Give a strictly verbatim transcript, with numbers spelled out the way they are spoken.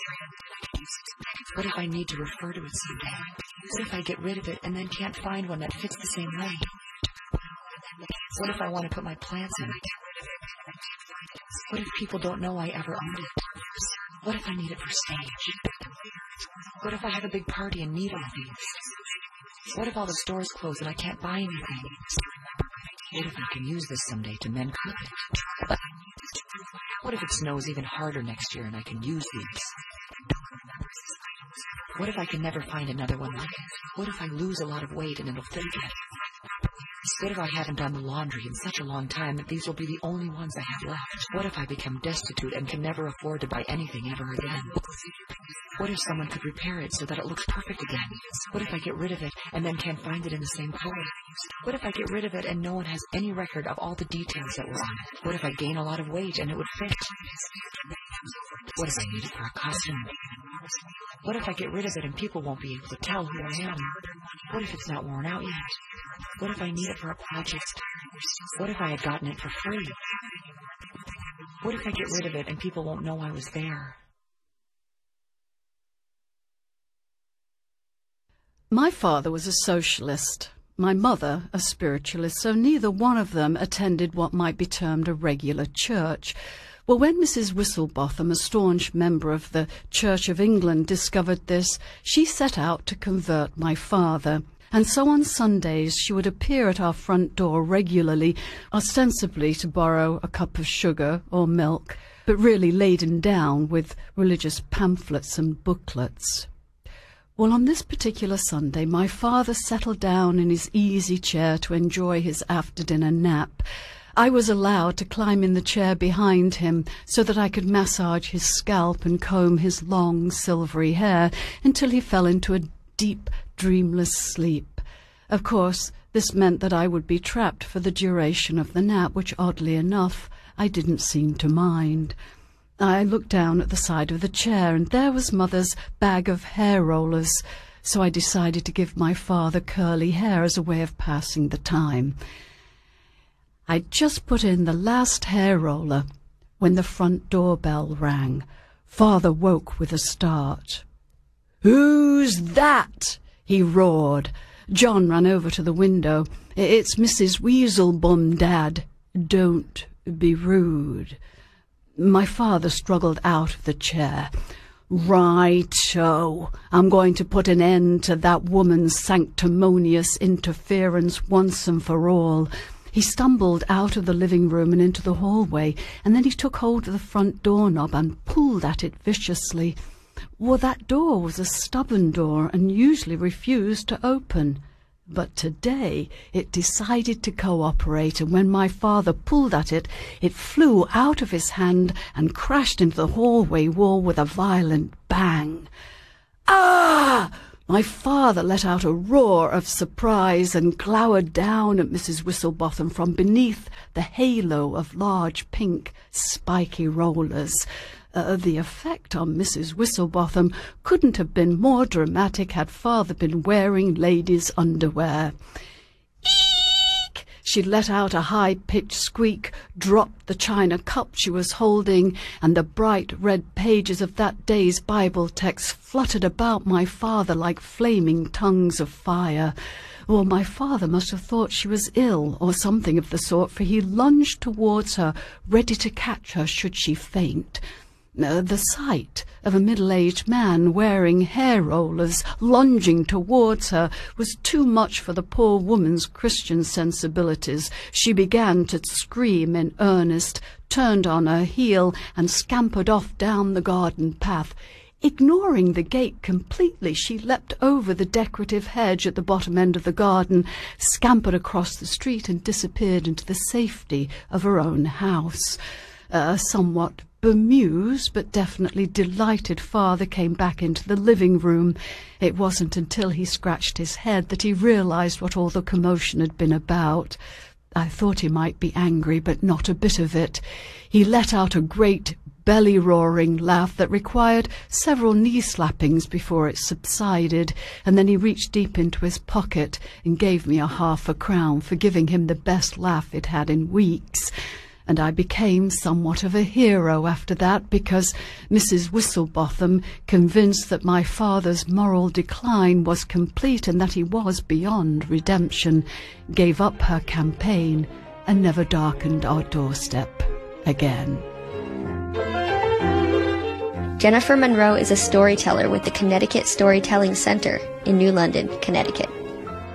What if I need to refer to it someday? What if I get rid of it and then can't find one that fits the same way? What if I want to put my plants in it? What if people don't know I ever owned it? What if I need it for stage? What if I have a big party and need all these? What if all the stores close and I can't buy anything? What if I can use this someday to mend carpet? What if it snows even harder next year and I can use these? What if I can never find another one like it? What if I lose a lot of weight and it'll fit again? What if I haven't done the laundry in such a long time that these will be the only ones I have left? What if I become destitute and can never afford to buy anything ever again? What if someone could repair it so that it looks perfect again? What if I get rid of it and then can't find it in the same color? What if I get rid of it and no one has any record of all the details that were on it? What if I gain a lot of weight and it would fit? What if I need it for a costume? What if I get rid of it and people won't be able to tell who I am? What if it's not worn out yet? What if I need it for a project? What if I had gotten it for free? What if I get rid of it and people won't know I was there? My father was a socialist, my mother a spiritualist, so neither one of them attended what might be termed a regular church. Well, when Missus Whistlebotham, a staunch member of the Church of England, discovered this, she set out to convert my father. And so on Sundays she would appear at our front door regularly, ostensibly to borrow a cup of sugar or milk, but really laden down with religious pamphlets and booklets. Well, on this particular Sunday, my father settled down in his easy chair to enjoy his after-dinner nap. I was allowed to climb in the chair behind him so that I could massage his scalp and comb his long, silvery hair until he fell into a deep, dreamless sleep. Of course, this meant that I would be trapped for the duration of the nap, which, oddly enough, I didn't seem to mind. I looked down at the side of the chair, and there was Mother's bag of hair rollers, so I decided to give my father curly hair as a way of passing the time. I'd just put in the last hair roller when the front doorbell rang. Father woke with a start. "Who's that?" he roared. John ran over to the window. "It's Missus Weaselbum, Dad. Don't be rude." My father struggled out of the chair. "Right-o. I'm going to put an end to that woman's sanctimonious interference once and for all." He stumbled out of the living room and into the hallway, and then he took hold of the front doorknob and pulled at it viciously. Well, that door was a stubborn door and usually refused to open. But today it decided to cooperate, and when my father pulled at it, it flew out of his hand and crashed into the hallway wall with a violent bang. "Ah!" My father let out a roar of surprise and glowered down at Missus Whistlebotham from beneath the halo of large pink spiky rollers. Uh, the effect on Missus Whistlebotham couldn't have been more dramatic had father been wearing ladies' underwear. Eek! She let out a high-pitched squeak, dropped the china cup she was holding, and the bright red pages of that day's Bible text fluttered about my father like flaming tongues of fire. Well, my father must have thought she was ill or something of the sort, for he lunged towards her, ready to catch her should she faint. Uh, the sight of a middle-aged man wearing hair rollers lunging towards her was too much for the poor woman's Christian sensibilities. She began to scream in earnest, turned on her heel, and scampered off down the garden path. Ignoring the gate completely, she leapt over the decorative hedge at the bottom end of the garden, scampered across the street, and disappeared into the safety of her own house. A somewhat bemused but definitely delighted father came back into the living room. It wasn't until he scratched his head that he realized what all the commotion had been about. I thought he might be angry, but not a bit of it. He let out a great belly-roaring laugh that required several knee-slappings before it subsided, and then he reached deep into his pocket and gave me a half a crown for giving him the best laugh it had in weeks. and I became somewhat of a hero after that, because Missus Whistlebotham, convinced that my father's moral decline was complete and that he was beyond redemption, gave up her campaign and never darkened our doorstep again. Jennifer Monroe is a storyteller with the Connecticut Storytelling Center in New London, Connecticut.